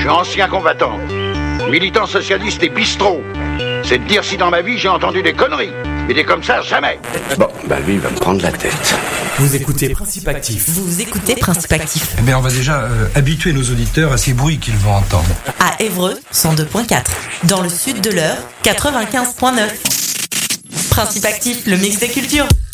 suis ancien combattant, militant socialiste et bistrot. C'est de dire si dans ma vie j'ai entendu des conneries. Mais des comme ça, jamais. Bon, bah lui, il va me prendre la tête. Vous écoutez Principe Actif. Vous écoutez Principe Actif. Eh bien, on va déjà habituer nos auditeurs à ces bruits qu'ils vont entendre. À Évreux, 102.4. Dans le sud de l'Eure, 95.9. Principe Actif, le mix des cultures.